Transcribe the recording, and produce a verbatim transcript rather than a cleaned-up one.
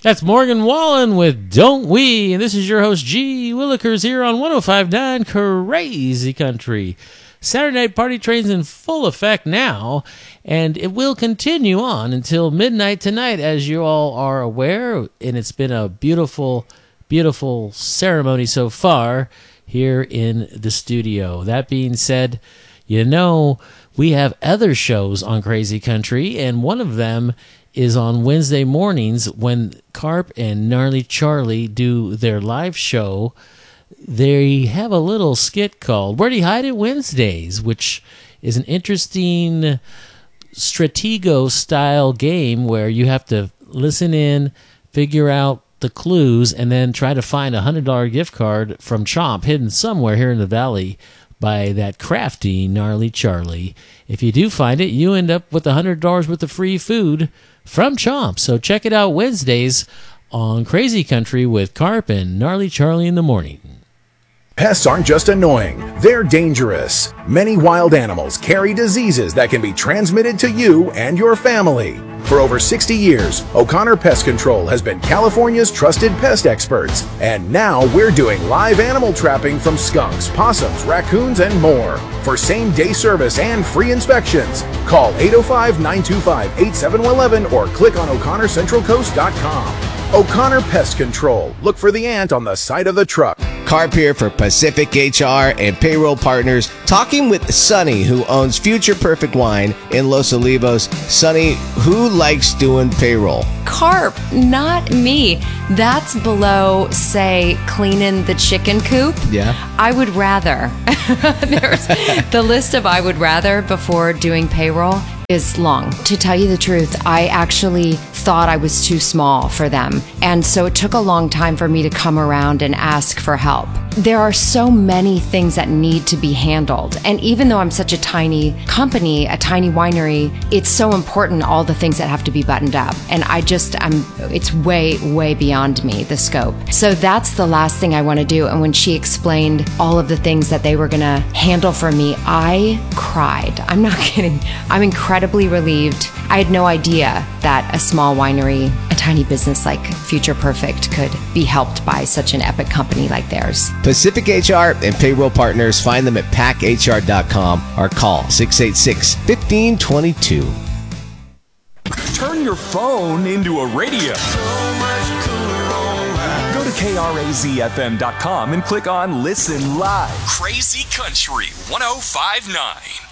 That's Morgan Wallen with Don't We. And this is your host, G. Willikers, here on one oh five point nine Crazy Country. Saturday Night Party Train's in full effect now, and it will continue on until midnight tonight, as you all are aware. And it's been a beautiful, beautiful ceremony so far here in the studio. That being said, you know, we have other shows on Crazy Country, and one of them is on Wednesday mornings when Carp and Gnarly Charlie do their live show. They have a little skit called Where'd He Hide It Wednesdays, which is an interesting Stratego-style game where you have to listen in, figure out the clues, and then try to find a one hundred dollars gift card from Chomp hidden somewhere here in the valley by that crafty Gnarly Charlie. If you do find it, you end up with one hundred dollars worth of free food from Chomp. So check it out Wednesdays on Crazy Country with Carp and Gnarly Charlie in the morning. Pests aren't just annoying, they're dangerous. Many wild animals carry diseases that can be transmitted to you and your family. For over sixty years, O'Connor Pest Control has been California's trusted pest experts. And now we're doing live animal trapping from skunks, possums, raccoons, and more. For same-day service and free inspections, call eight oh five, nine two five, eight seven one one or click on O'Connor Central Coast dot com. O'Connor Pest Control. Look for the ant on the side of the truck. Carp here for Pacific H R and Payroll Partners, talking with Sonny, who owns Future Perfect Wine in Los Olivos. Sonny, who likes doing payroll? Carp, not me. That's below, say, cleaning the chicken coop. Yeah. I would rather. There's the list of I would rather before doing payroll is long. To tell you the truth, I actually thought I was too small for them. And so it took a long time for me to come around and ask for help. There are so many things that need to be handled. And even though I'm such a tiny company, a tiny winery, it's so important, all the things that have to be buttoned up. And I just, I'm, it's way, way beyond me, the scope. So that's the last thing I want to do. And when she explained all of the things that they were going to handle for me, I cried. I'm not kidding. I'm incredibly relieved. I had no idea that a small winery, a tiny business like Future Perfect could be helped by such an epic company like theirs. Pacific H R and Payroll Partners, find them at pack H R dot com or call six eight six, one five two two. Turn your phone into a radio. Go to K R A Z F M dot com and click on Listen Live. Crazy Country one oh five point nine.